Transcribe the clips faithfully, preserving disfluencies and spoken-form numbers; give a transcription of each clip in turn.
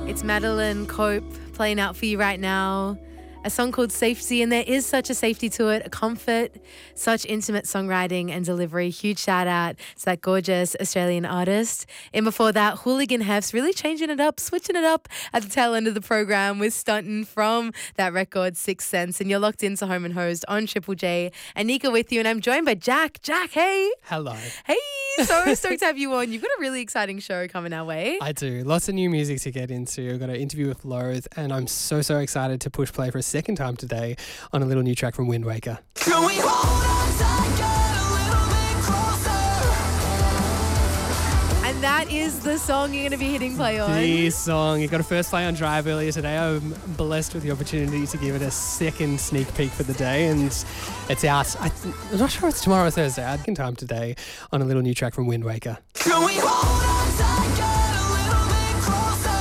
It's Madeline Cope playing out for you right now. A song called Safety, and there is such a safety to it, a comfort, such intimate songwriting and delivery. Huge shout out to that gorgeous Australian artist. And before that, Hooligan Hefs really changing it up, switching it up at the tail end of the program with Stuntin' from that record Sixth Sense. And you're locked into Home and Host on Triple J. Anika with you, and I'm joined by Jack. Jack, hey. Hello. Hey, so stoked to have you on. You've got a really exciting show coming our way. I do. Lots of new music to get into. I've got an interview with Loathe, and I'm so, so excited to push play for a second time today on a little new track from Wind Waker. Can we hold on tight, get a little bit closer? And that is the song you're going to be hitting play on. This song, it got a first play on Drive earlier today. I'm blessed with the opportunity to give it a second sneak peek for the day, and it's out. I th- I'm not sure if it's tomorrow or Thursday. I think time today on a little new track from Wind Waker. Can we hold on tight, get a little bit closer?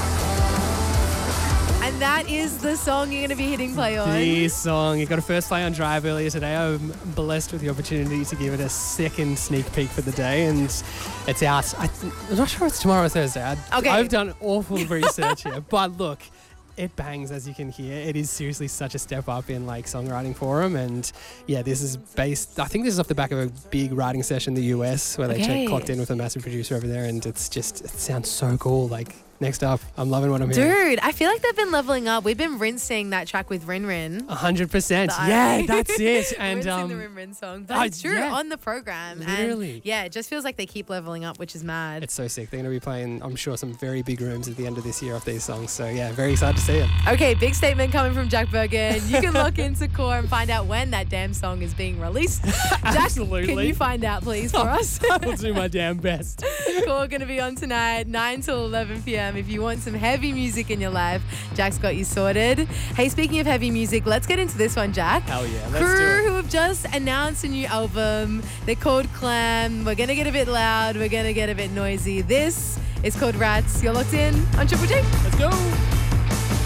And that is the song you're going to be hitting play on. This song, it got a first play on Drive earlier today. I'm blessed with the opportunity to give it a second sneak peek for the day, and it's out. I th- I'm not sure if it's tomorrow or Thursday. I, Okay. I've done awful research here, but look, it bangs, as you can hear. It is seriously such a step up in like songwriting for him, and yeah, this is based. I think this is off the back of a big writing session in the U S where they Okay. check, clocked in with a massive producer over there, and it's just it sounds so cool. Like next up, I'm loving what I'm hearing. Dude, I feel like they've been leveling up. We've been rinsing that track with Rin Rin. A hundred percent. The Yeah, irony. that's it. And rinsing um, the Rin Rin song. But I- it's true yeah. on the program. Literally. And yeah, it just feels like they keep leveling up, which is mad. it's so sick. They're going to be playing, I'm sure, some very big rooms at the end of this year off these songs. So yeah, very excited to see it. Okay, big statement coming from Jack Bergen. You can look into Core and find out when that damn song is being released. Jack, Absolutely. can you find out, please, for us? I will do my damn best. Core going to be on tonight, nine till eleven p.m. If you want some heavy music in your life, Jack's got you sorted. Hey, speaking of heavy music, let's get into this one, Jack. Hell yeah, let's Crew, do it. who have just announced a new album. They're called Clam. We're going to get a bit loud. We're going to get a bit noisy. This is called Rats. You're locked in on Triple J. Let's go.